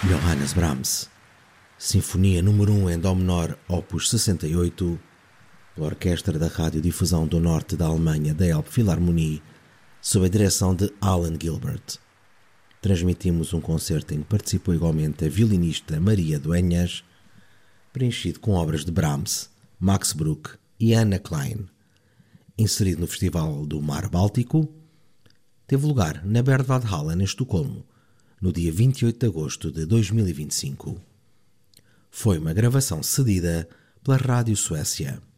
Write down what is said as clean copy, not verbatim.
Johannes Brahms, Sinfonia número 1 em Dó menor, opus 68, pela Orquestra da Radiodifusão do Norte da Alemanha da Elbphilharmonie, sob a direção de Alan Gilbert. Transmitimos um concerto em que participou igualmente a violinista Maria Dueñas, preenchido com obras de Brahms, Max Bruch e Anna Klein. Inserido no Festival do Mar Báltico, teve lugar na Berwaldhallen, em Estocolmo, no dia 28 de agosto de 2025. Foi uma gravação cedida pela Rádio Suécia.